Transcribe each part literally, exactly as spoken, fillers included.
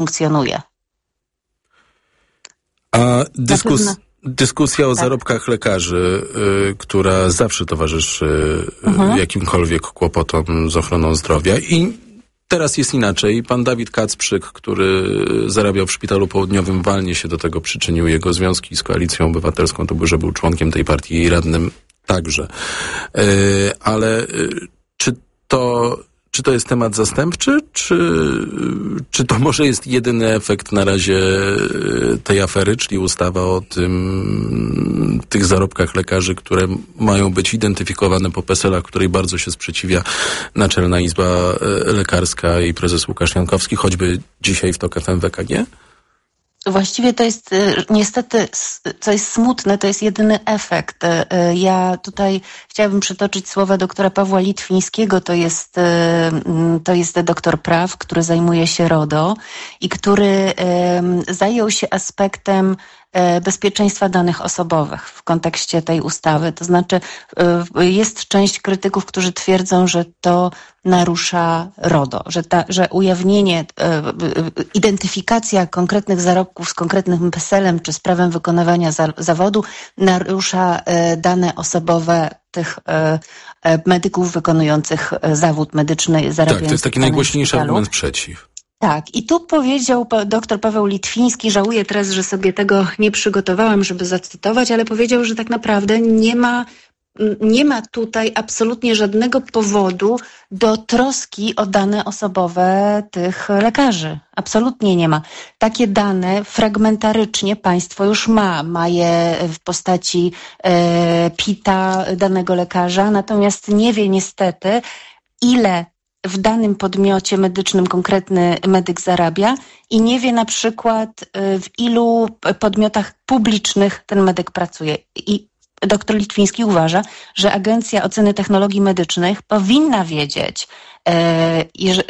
funkcjonuje. A dyskus, dyskusja o tak. zarobkach lekarzy, y, która zawsze towarzyszy mhm. jakimkolwiek kłopotom z ochroną zdrowia i teraz jest inaczej. Pan Dawid Kacprzyk, który zarabiał w Szpitalu Południowym, walnie się do tego przyczynił. Jego związki z Koalicją Obywatelską to był, że był członkiem tej partii i radnym także. Yy, ale yy, czy to, czy to jest temat zastępczy, czy, czy to może jest jedyny efekt na razie tej afery, czyli ustawa o tym, tych zarobkach lekarzy, które mają być identyfikowane po PESEL-ach, której bardzo się sprzeciwia Naczelna Izba Lekarska i prezes Łukasz Jankowski, choćby dzisiaj w TOK F M W K G? Właściwie to jest niestety, co jest smutne, to jest jedyny efekt. Ja tutaj chciałabym przytoczyć słowa doktora Pawła Litwińskiego, to jest, to jest doktor praw, który zajmuje się RODO i który zajął się aspektem bezpieczeństwa danych osobowych w kontekście tej ustawy. To znaczy jest część krytyków, którzy twierdzą, że to narusza RODO, że, ta, że ujawnienie, identyfikacja konkretnych zarobków z konkretnym PESEL-em czy z prawem wykonywania za, zawodu narusza dane osobowe tych medyków wykonujących zawód medyczny. Tak, to jest taki najgłośniejszy argument przeciw. Tak, i tu powiedział dr Paweł Litwiński, żałuję teraz, że sobie tego nie przygotowałam, żeby zacytować, ale powiedział, że tak naprawdę nie ma, nie ma tutaj absolutnie żadnego powodu do troski o dane osobowe tych lekarzy. Absolutnie nie ma. Takie dane fragmentarycznie państwo już ma. Ma je w postaci e, pita danego lekarza, natomiast nie wie niestety, ile w danym podmiocie medycznym konkretny medyk zarabia i nie wie na przykład w ilu podmiotach publicznych ten medyk pracuje. I dr Litwiński uważa, że Agencja Oceny Technologii Medycznych powinna wiedzieć, e,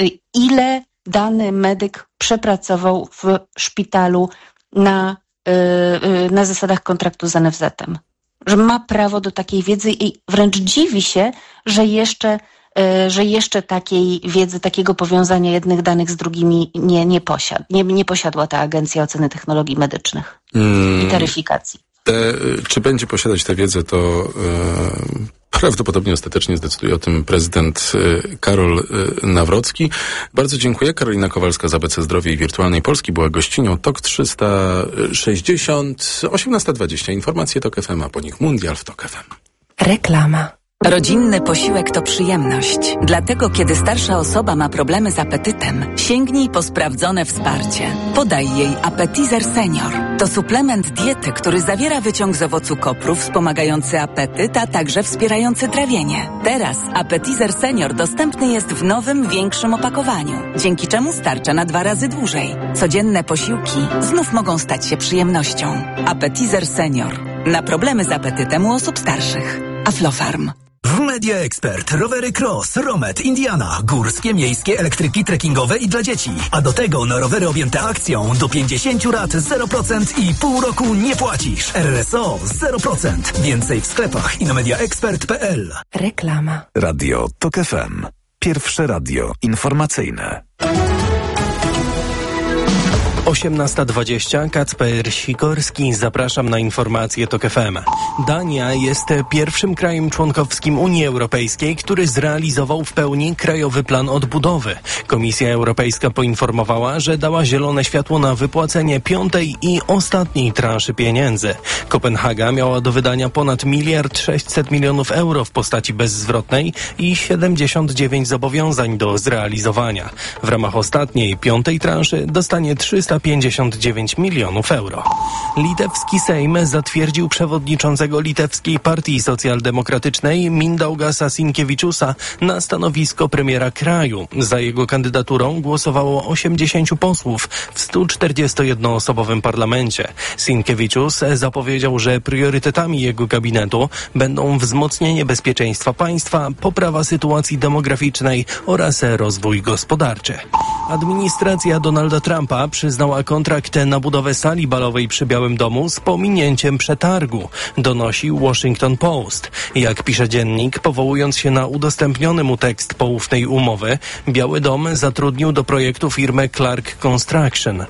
ile dany medyk przepracował w szpitalu na, e, na zasadach kontraktu z N F Z-em. Że ma prawo do takiej wiedzy i wręcz dziwi się, że jeszcze że jeszcze takiej wiedzy, takiego powiązania jednych danych z drugimi nie, nie, posiad, nie, nie posiadła ta Agencja Oceny Technologii Medycznych hmm. i taryfikacji. Te, czy będzie posiadać tę wiedzę, to yy, prawdopodobnie ostatecznie zdecyduje o tym prezydent yy, Karol yy, Nawrocki. Bardzo dziękuję. Karolina Kowalska z A B C Zdrowie i Wirtualnej Polski była gościnią TOK trzysta sześćdziesiąt, osiemnasta dwadzieścia. Informacje TOK F M, a po nich Mundial w TOK F M. Reklama. Rodzinny posiłek to przyjemność. Dlatego, kiedy starsza osoba ma problemy z apetytem, sięgnij po sprawdzone wsparcie. Podaj jej Appetizer Senior. To suplement diety, który zawiera wyciąg z owocu kopru wspomagający apetyt, a także wspierający trawienie. Teraz Appetizer Senior dostępny jest w nowym, większym opakowaniu, dzięki czemu starcza na dwa razy dłużej. Codzienne posiłki znów mogą stać się przyjemnością. Appetizer Senior. Na problemy z apetytem u osób starszych. Aflofarm. W Media Expert rowery Cross, Romet, Indiana, górskie, miejskie, elektryki, trekkingowe i dla dzieci. A do tego na rowery objęte akcją do pięćdziesięciu rat zero procent i pół roku nie płacisz. R S O zero procent. Więcej w sklepach i na mediaexpert kropka p l. Reklama. Radio TOK F M. Pierwsze radio informacyjne. osiemnasta dwadzieścia, Kacper Sikorski, zapraszam na informacje TOK F M. Dania jest pierwszym krajem członkowskim Unii Europejskiej, który zrealizował w pełni Krajowy Plan Odbudowy. Komisja Europejska poinformowała, że dała zielone światło na wypłacenie piątej i ostatniej transzy pieniędzy. Kopenhaga miała do wydania ponad miliard sześćset milionów euro w postaci bezzwrotnej i siedemdziesiąt dziewięć zobowiązań do zrealizowania. W ramach ostatniej, piątej transzy dostanie trzysta pięćdziesiąt dziewięć milionów euro. Litewski Sejm zatwierdził przewodniczącego Litewskiej Partii Socjaldemokratycznej Mindaugasa Sinkevičiusa na stanowisko premiera kraju. Za jego kandydaturą głosowało osiemdziesięciu posłów w stu czterdziestojednoosobowym parlamencie. Sinkevičius zapowiedział, że priorytetami jego gabinetu będą wzmocnienie bezpieczeństwa państwa, poprawa sytuacji demograficznej oraz rozwój gospodarczy. Administracja Donalda Trumpa przyznała uznała kontrakt na budowę sali balowej przy Białym Domu z pominięciem przetargu, donosi Washington Post. Jak pisze dziennik, powołując się na udostępniony mu tekst poufnej umowy, Biały Dom zatrudnił do projektu firmę Clark Construction.